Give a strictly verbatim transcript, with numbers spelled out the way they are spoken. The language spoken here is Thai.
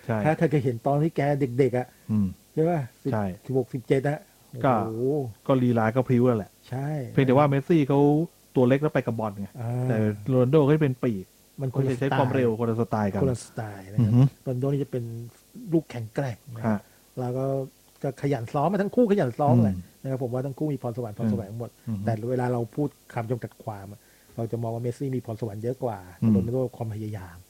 ถ้าเคยเห็นตอนที่แกเด็กๆอ่ะใช่ป่ะใช่สิบหกสิบเจ็ดอะก็ก็ลีลาก็พริ้วแล้วแหละใช่เพียงแต่ว่าเมสซี่เขาตัวเล็กแล้วไปกับบอลไงแต่โรนัลโดเขาเป็นปีกมันคเขานละจะใช้ความสไตล์เร็วคนละสไตล์กันคนละสไตล์นะครับโรนัลโดนี่จะเป็นลูกแข็งแกร่งนะแล้วก็ก็ขยันซ้อมมาทั้งคู่ขยันซ้อมแหละนะครับผมว่าทั้งคู่มีพรสวรรค์พรสวรรค์หมดแต่เวลาเราพูดคำจำกัดความเราจะมองว่าเมสซี่มีพรสวรรค์เยอะกว่าโรนัลโดความพยายาม